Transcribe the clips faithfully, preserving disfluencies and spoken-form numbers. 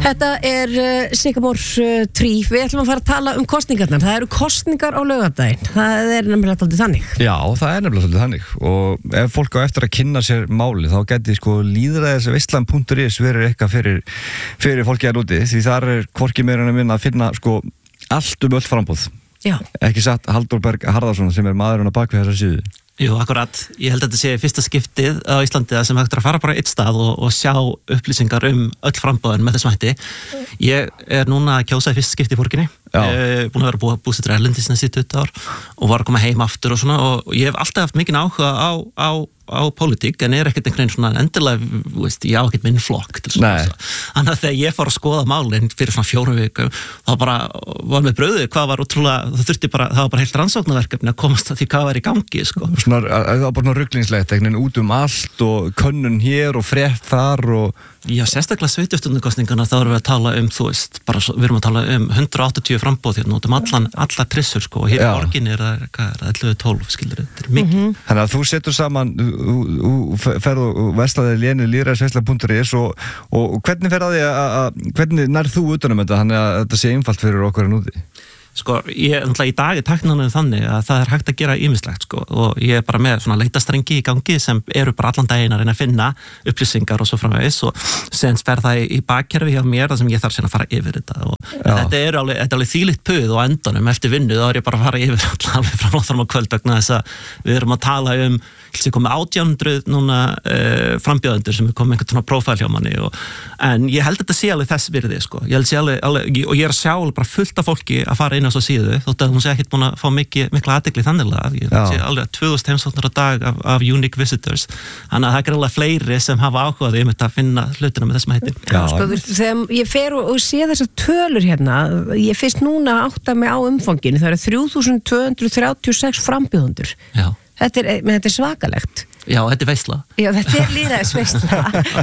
Þetta er uh, Sycamore uh, Tree. Við ætlum að fara að tala um kosningarnar. Það eru kosningar á laugardaginn. Það er nefnilega alltaf þannig. Já, það er nefnilega alltaf þannig. Og ef fólk á eftir að kynna sér máli, þá geti sko lýðræðisveislan punktur is verið eitthvað fyrir, fyrir fólki að úti. Því þar er hvorki meira en að minna að finna sko allt um öll framboð. Já. Ekki satt Halldór Berg Harðarsson sem er maðurinn á bakvið þessa síðu. Jú, akkurat. Ég held að þetta sé fyrsta skiptið á Íslandi sem hægt er að fara bara eitt stað og, og sjá upplýsingar um öll framboðin með þessum hætti. Ég er núna að kjósa í fyrsta skipti í borginni. Uh, búin að vera búið búsettur erlendis næstu tuttugu ár og var að koma heim aftur og svona og ég hef alltaf haft mikinn áhuga á, á, á pólitík en er ekkert einhvern veginn svona endilega, veist, ég á ekkert minn flokk til svona. Þannig að þegar ég fór að skoða málin fyrir svona fjórum vikum þá bara var með brauðið hvað var útrúlega, það þurfti bara, það var bara heilt rannsóknarverkefni að komast að því hvað var í gangi, sko. Svona, það var bara svona ruglingslegt, einhvern veginn út um allt og könnun hér og frétt þar og Já, sérstaklega sveitarstjórnarkosningarnar þá erum við að tala um, þú veist, bara við erum að tala um hundrað og áttatíu framboð hérna út um allan, allar trissur, sko, og hér í borginni er það, hvað er það, ellefu tólf, skilur, þetta er mikið. Mm-hmm. Þannig að þú setur saman, þú ferð og verslaði léni lýðræðisveisla punktur is og, og hvernig fer að því að, hvernig nær þú utanum þetta, þannig að þetta sé einfalt fyrir okkur en úti? Sko, ég, náttúrulega í dag er tækninni þannig að það er hægt að gera ýmislegt, sko, og ég er bara með svona leitastrengi í gangi sem eru bara allan daginn að reyna að finna upplýsingar og svo framvegis og sen fer það í bakkerfi hjá mér þar sem ég þarf sen að fara yfir þetta og þetta er alveg, þetta er alveg þvílíkt puð og endanum eftir vinnu þá er ég bara að fara yfir alveg frá nóttunum á kvöld vegna þess að við erum að tala um sem komið átján hundruð núna uh, frambjóðendur sem er komið einhvern svona prófæl hjá manni og, en ég held þetta sé alveg þess virði sko. Ég held sé alveg, alveg og ég er að sjá alveg bara fullt af fólki að fara inn á svo síðu þótt að hún sé ekkert búin að fá mikið, mikla athygli þanniglega ég sé alveg tvö þúsund heimsóknir á dag af, af unique visitors þannig að það er alveg fleiri sem hafa áhugaði um þetta að finna hlutina með þessum hætti Já, sko, þegar ég fer og, og sé þessar tölur hérna ég fyrst núna átta mig á umfanginu það eru þrjú þúsund tvö hundruð þrjátíu og sex frambjóðendur Já Þetta er, þetta er svakalegt. Já, þetta er veisla. Já, þetta er lýðræðisveisla.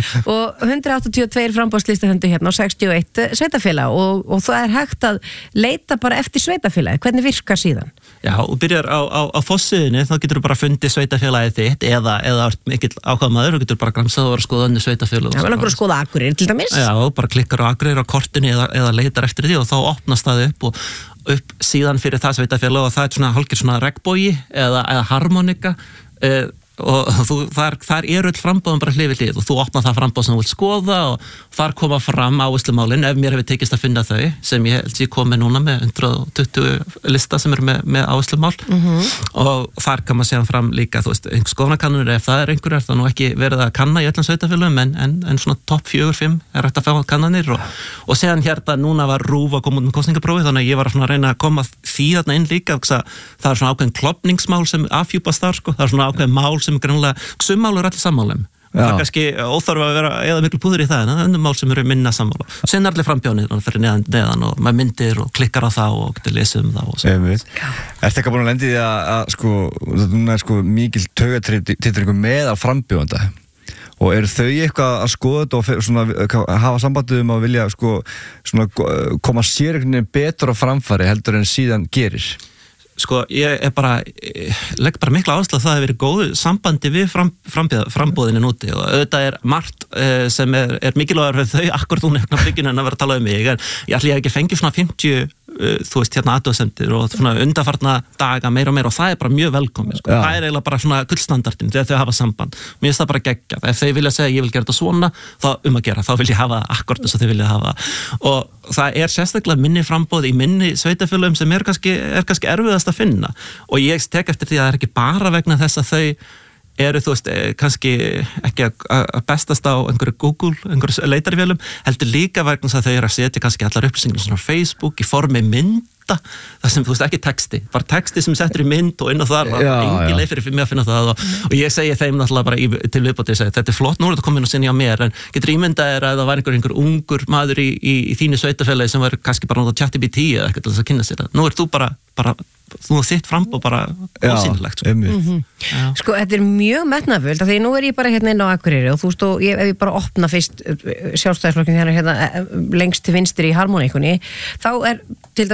og hundrað áttatíu og tvö framboðslistahundur hérna og sextíu og eitt sveitafélag og, og það er hægt að leita bara eftir sveitafélagi. Hvernig virkar síðan? Já, og byrjar á, á, á fossiðinni, þá getur þú bara fundið sveitafélagið þitt eða, eða mikill ákvæmaður, þú getur bara gramsað og vera að skoða önnu sveitafélag. Já, vel okkur að skoða Akureyri til dæmis. Já, bara klikkar á Akureyri á kortinu eða, eða leitar eftir því og þá opnast það upp og upp síðan fyrir það sveitafélag og það er svona hálfgerð svona regnbogi eða, eða harmonika uh, og þú, þar, þar er öll frambóðum bara hlið við hlið og þú opnar það frambóð sem þú vilt skoða og þar koma fram áherslumálin ef mér hefur tekist að finna þau sem ég held ég komi núna með hundrað og tuttugu lista sem eru með, með áherslumál mm-hmm. og þar kann maður séðan fram líka þú veist, einhvers skoðanakannur ef það er einhver er það nú ekki verið að kanna í öllum sveitafélagum en, en, en svona topp fjögur, fimm er hægt að fá kannanir og, og séðan hérna núna var RÚV að koma út með kosningaprófi þannig að ég var að reyna að koma því þarna inn líka það er svona ákveðin klofningsmál sem afhjúpast þar sko, það er svona ákveðin mál sem er grannlega summál er allir sammálum það er kannski óþarf að vera eða miklu púður í það en önnum mál sem eru minna sammála sen er allir frambjónir þannig fyrir neðan, neðan og maður myndir og klikkar á það og getur lesið um það Er þetta ekki búin að lendi því að, að sko, núna er sko mikil taugatitringu með að frambjóðanda og eru þau eitthvað að skoða þetta og svona, hafa sambandið um að vilja sko, svona, koma sér einhvern veginn betur á framfæri heldur en síðan gerir Sko, ég er bara, ég legg bara mikla áherslu að það hefur verið góðu sambandi við fram, frambóðinu núti og auðvitað er margt uh, sem er, er mikilvægur fyrir þau akkur þú nefna bygginu en að vera að tala um mig en ég ætla ég ekki fengið svona fimmtíu uh, þú veist hérna aðdóðsendir og svona undarfarna daga meira og meira og það er bara mjög velkomið sko. Það er eiginlega bara svona gullstandardin þegar þau hafa samband mér finnst það bara geggjað, ef þau vilja segja ég vil gera þetta svona þá um að gera, þá vil ég hafa akkurat þess að þau vilja hafa og það er sérstaklega minni frambóð í minni sveitafélögum sem er kannski, er kannski erfiðast að finna og ég tek eftir því að það er ekki bara vegna þess að þau eru þú veist kannski ekki að bestast á einhverju Google, einhverju leitarvélum heldur líka vegna þess að þau eru að setja kannski allar upplýsingar svona á Facebook í formi mynda það sem þú veist ekki texti bara texti sem settur í mynd og inn á það var engin leið fyrir mig að finna það og, og ég segi þeim náttúrulega bara í, til viðbóti þetta er flott, nú er þetta komin og sinni á mér en getur ímyndað er að það var einhver, einhver ungur maður í, í, í þínu sveitafélagi sem var kannski bara náttúrulega ChatGPT eða eitthvað til þess að kynna sér það nú er þú bara, bara þú þitt frambóð bara ósýnilegt sko. Mm-hmm. Sko, þetta er mjög metnafullt af því nú er ég bara hérna inn á Akureyri og þú veist og ég, ef ég bara opna fyrst sjálfstæðisflokkin hérna, hérna lengst til vinstri í harmoníkunni þá er til dæmis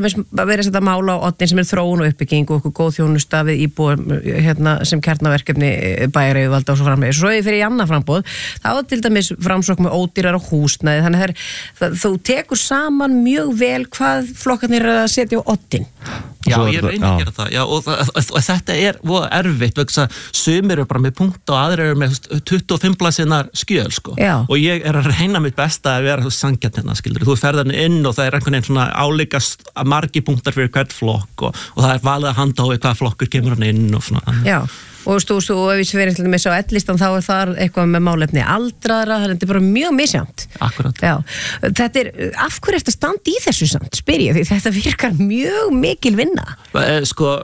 verið að setja mála á oddin sem er þróun og uppbygging og okkur góð þjónusta við íbúum hérna, sem kjarnaverkefni bæjaryfirvalda og svo framvegis. Svo ef fyrir í annað framboð, þá er til dæmis framsókn með ódýrar og húsnæði, þannig að það, þú tekur saman mjög vel hvað flokkarnir er að setja á oddin. Já, ég reyni að gera það, já, og, og, og þetta er voða erfitt, vegna að sumir eru bara með punkt og aðrir eru með tuttugu og fimm blaðsíðna skjöl, sko, já. Og ég er að reyna mitt besta að vera sanngjarn hérna, skilur, þú ferð hann inn og það er einhvern veginn svona álíka margi punktar fyrir hvert flokk og, og það er valið að handa á hvaða flokkur kemur hann inn og svona. Já. Og þú veist, og ef við verðum til dæmis á ellistan þá er það eitthvað með málefni aldraðra, það er bara mjög misjafnt. Akkurat. Já, þetta er, af hverju ertu að standa í þessu samt, spyr ég, því þetta virkar mjög mikil vinna. Sko,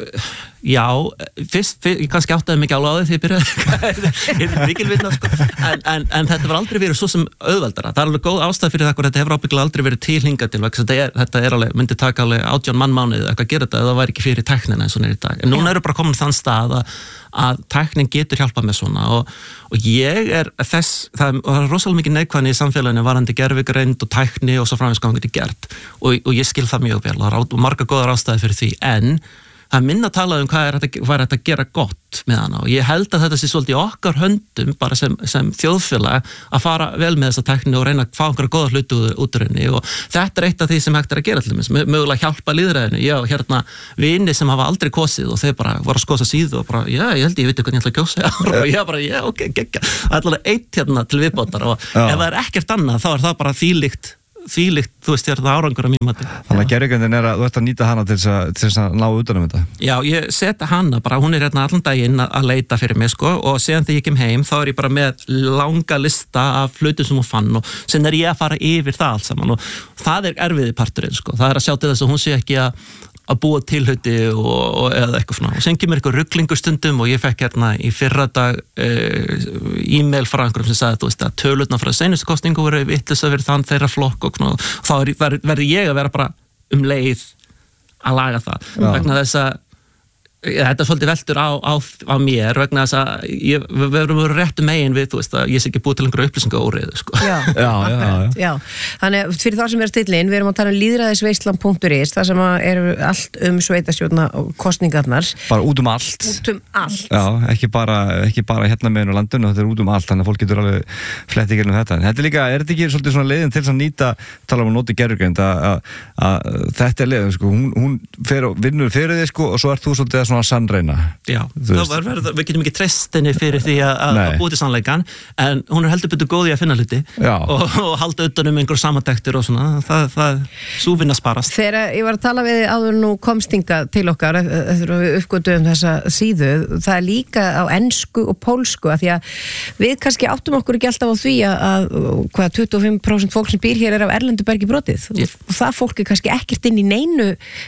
já, fyrst, fyrst ég kannski áttaði mikið alveg á því því ég byrjaði, þetta er mikil vinna, sko, en, en, en þetta var aldrei verið svo sem auðveldara. Það er alveg góð ástæð fyrir það, hvað þetta hefur ábyggilega aldrei verið tilhingað til, vegna þetta er, þetta er alveg, myndi taka alveg átján mannmánuði eitthvað að gera þetta, það væri ekki fyrir tæknina eins og er í dag. En núna eru bara komin þann stað að að tæknin getur hjálpað með svona og, og ég er þess, það er rosalega mikið neikvæðni í samfélaginu varandi gervigreind og tækni og svo framvegis hvað hann getur gert og, og ég skil það mjög vel og það er marga góðar ástæði fyrir því en það er minna að tala um hvað er þetta, hvað er þetta að gera gott með hana og ég held að þetta sé svolítið í okkar höndum bara sem, sem þjóðfélag að fara vel með þessa tækni og reyna að fá einhverja góða hluti út úr henni og þetta er eitt af því sem hægt er að gera til þess, mögulega hjálpa lýðræðinu. Ég á hérna vini sem hafa aldrei kosið og þeir bara voru að skoða síðu og bara, já, ég held ég veit hvað ég ætla að kjósa og ég bara, já, ok, geggja. Það er alveg eitt hérna til viðbótar og já. Ef það er ekkert annað þá er það bara þvílíkt þvílíkt, þú veist, þér er það árangur að mínum mati. Þannig að gervigreindin er að þú ert að nýta hana til þess að, til þess að ná utanum þetta? Já, ég seti hana bara, hún er hérna allan daginn að leita fyrir mig, sko, og síðan þegar ég kem heim, þá er ég bara með langa lista af hlutum sem hún fann og sen er ég að fara yfir það allt saman og það er erfiði parturinn, sko. Það er að sjá til þess að hún sé ekki að að búa til hluti og, og eða eitthvað svona. Og sen kemur eitthvað rugglingur stundum og ég fekk hérna í fyrra dag e, e-mail frá einhverjum sem sagði, þú veist, að tölurnar frá seinustu kosningu voru vitlausar fyrir þann þeirra flokk og svona. Þá verður ver, ég að vera bara um leið að laga það. Já. Vegna þess að þetta er svolítið veldur á, á, á mér vegna þess að ég, við verðum að vera réttu megin við, þú veist, að ég sé ekki búið til einhverju upplýsingaóreiðu, sko. Já, já, já, já. já. Þannig að fyrir þá sem er að stilla inn, við erum að tala um lýðræðisveislan punktur is, það sem er allt um sveitastjórna kosningarnar. Bara út um allt. Út um allt. Já, ekki bara, ekki bara hérna megin á landinu, þetta er út um allt, þannig að fólk getur alveg flett í gegnum þetta. En þetta er líka, er þetta ekki svolítið svona leiðin til að nýta, tala um að nota gervigreind, að þetta er leiðin, sko, hún, hún fer og vinnur fyrir þig, sko, og svo ert þú svolítið svona sannreina. Já, það var verið, við getum ekki treyst henni fyrir því að búa til sannleikan, en hún er heldur betur góð í að finna hluti og, og halda utan um einhver samantæktir og svona, það, það súvinna sparast. Þegar ég var að tala við þig áður nú komstinga til okkar, þegar við uppgötum þessa síðu, það er líka á ensku og pólsku, að því að við kannski áttum okkur ekki alltaf á því að hvað tuttugu og fimm prósent fólk sem býr hér er af erlendu bergi brotið og það fólk er kannski ekkert inn í neinu,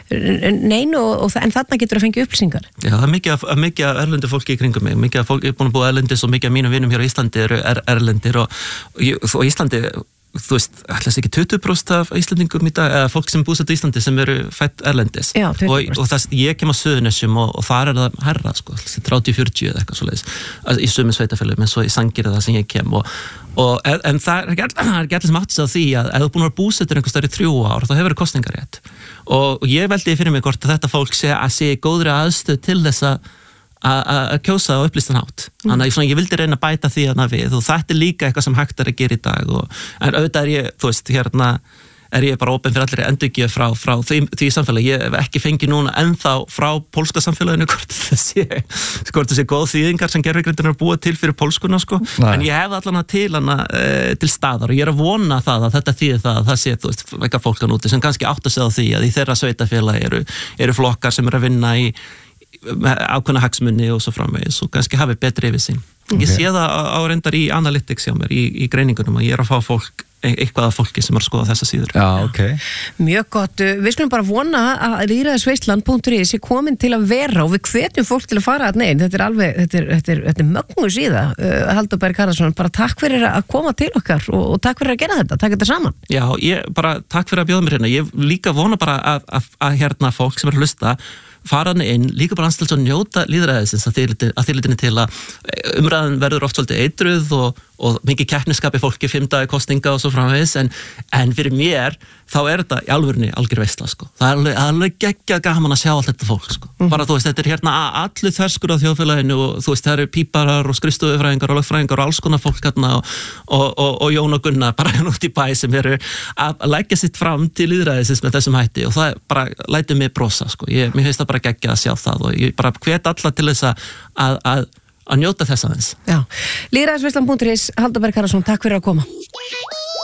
neinu og, og, en þarna getur að fengja upplýsingar. Já, það er mikið af, mikið af erlendu fólki í kringum mig, mikið af fólki er búin að búa erlendis og mikið af mínum vinum hér á Íslandi eru er, erlendir og, og, og Íslandi, þú veist, ætlaðs ekki tuttugu prósent af Íslandingum í dag, eða fólk sem búsett í Íslandi sem eru fætt erlendis. Já, og, og þess, ég kem á Suðurnesjum og, og þar er það herra, sko, þrjátíu fjörutíu eða eitthvað svoleiðis, í sömu sveitafélögum, en svo í Sangir það sem ég kem og, og en það er ekki allir sem átti sig á því að ef þú búin að vera búsettur einhvers staðar í þrjú ár, þá hefur það kosningarétt og, og ég veldi fyrir mig hvort að þetta fólk sé að sé góðri aðstöð til þess að að kjósa á upplýstan hátt. Þannig að ég, ég vildi reyna að bæta því að við og þetta er líka eitthvað sem hægt er að gera í dag og, en auðvitað er ég, þú veist, hérna er ég bara opinn fyrir allir endurgjöf frá, frá því, því samfélagi. Ég hef ekki fengið núna ennþá frá pólska samfélaginu hvort það sé, hvort það sé góð þýðingar sem gervigreindin er að búa til fyrir pólskuna, sko. Nei. En ég hef allan að til hana e, til staðar og ég er að vona það að þetta þýðir það að það sé, þú veist, eitthvað fólk að núti sem kannski átt að segja því að í þeirra sveitafélagi eru, eru flokkar sem eru að vinna í ákveðna hagsmunni og svo framvegis og kannski hafi betri yfir sín. Okay. Ég sé það á, á reyndar í analytics hjá mér, í, í greiningunum að ég er að fá fólk, eitthvað af fólki sem er að skoða þessa síður. Já, ok. Mjög gott. Við skulum bara vona að lýðræðisveislan punktur is sé komin til að vera og við hvetjum fólk til að fara að neyn. Þetta er alveg, þetta er, þetta er, þetta er mögnu síða. Uh, Halldór Berg Haraldsson, bara takk fyrir að koma til okkar og, og takk fyrir að gera þetta, takk þetta saman. Já, ég bara takk fyrir að bjóða mér hérna. Ég líka vona bara að, að, að hérna fólk sem er að hlusta fara hann inn, líka bara anstæðs að njóta lýðræðisins að þýrlitinni til að umræðan verður oft svolítið eitruð og, og mikið keppniskapi fólki fimm dagar kosninga og svo framvegis en, en fyrir mér þá er þetta í alvörunni algjör veisla sko. Það er alveg, alveg geggjað gaman að sjá allt þetta fólk sko. Mm. Bara þú veist, þetta er hérna allir þverskur á þjóðfélaginu og þú veist, það eru píparar og skrifstofufræðingar og lögfræðingar og alls konar fólk hérna og, og, og, og Jón og Gunnar bara hérna út í bæ sem eru að leggja sitt fram til lýðræðisins með þessum hætti og það bara lætur mig brosa sko. Ég, mér finnst það bara geggjað að sjá það og ég bara hvet alla til þess að, að, að að njóta þess aðeins. Já. Lýðræðisveislan punktur is, Halldór Berg Haraldsson, takk fyrir að koma.